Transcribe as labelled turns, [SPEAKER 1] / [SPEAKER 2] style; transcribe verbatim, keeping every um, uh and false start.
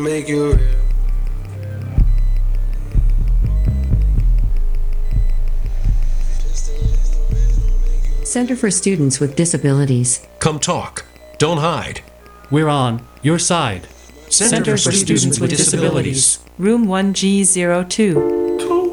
[SPEAKER 1] make you real.
[SPEAKER 2] Center for Students with Disabilities.
[SPEAKER 3] Come talk. Don't hide.
[SPEAKER 4] We're on your side.
[SPEAKER 3] Center, for, Students, with Disabilities.
[SPEAKER 5] Room one G zero two.